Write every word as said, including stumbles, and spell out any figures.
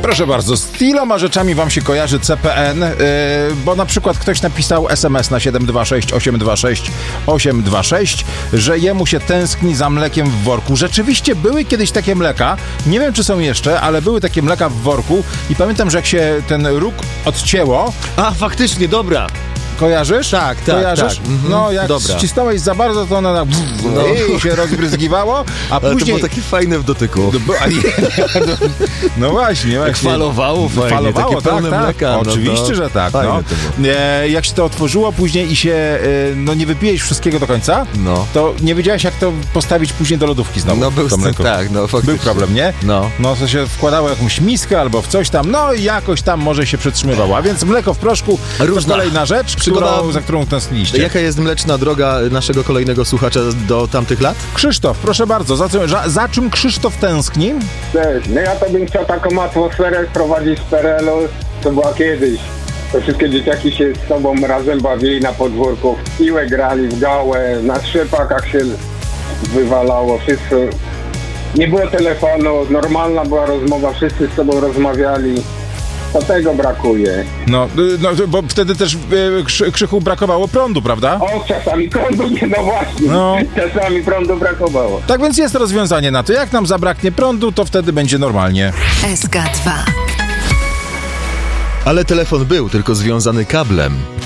Proszę bardzo, z iloma rzeczami wam się kojarzy C P N, yy, bo na przykład ktoś napisał es em es na siedem dwa sześć osiem dwa sześć osiem dwa sześć, że jemu się tęskni za mlekiem w worku. Rzeczywiście były kiedyś takie mleka, nie wiem czy są jeszcze, ale były takie mleka w worku i pamiętam, że jak się ten róg odcięło... A, faktycznie, dobra. Kojarzysz? Tak, tak, Kojarzysz? tak. Mhm. No, jak Dobra. ścisnąłeś za bardzo, to ona tak no. i się rozbryzgiwało, a Ale później... to było takie fajne w dotyku. No, bo, a nie, no, no właśnie, właśnie. Falowało fajnie, Falowało, takie pełne tak, tak. mleka. No Oczywiście, to że tak. fajne No. to było. E, jak się to otworzyło później i się e, no nie wypijesz wszystkiego do końca, No. to nie wiedziałeś, jak to postawić później do lodówki znowu. No był to z tym, mleko. tak, no faktycznie. Był problem, nie? No. No to się wkładało jakąś miskę albo w coś tam, no i jakoś tam może się przetrzymywało. A więc mleko w proszku to Różna. kolejna rzecz, Przygoda- którą, za którą tęskniliście. Jaka jest mleczna droga naszego kolejnego słuchacza do tamtych lat? Krzysztof, proszę bardzo, za, co- za, za czym Krzysztof tęskni? Cześć, no ja to bym chciał taką atmosferę wprowadzić z P R L u, co była kiedyś. To wszystkie dzieciaki się z sobą razem bawili na podwórku, w piłę grali, w gałę, na trzepakach się wywalało, wszyscy. Nie było telefonu, normalna była rozmowa, wszyscy z sobą rozmawiali. To tego brakuje. No, y, no bo wtedy też y, Krzy- Krzychu brakowało prądu, prawda? O, czasami prądu nie, no właśnie, No. czasami prądu brakowało. Tak więc jest rozwiązanie na to. Jak nam zabraknie prądu, to wtedy będzie normalnie. S K dwa. Ale telefon był, tylko związany kablem.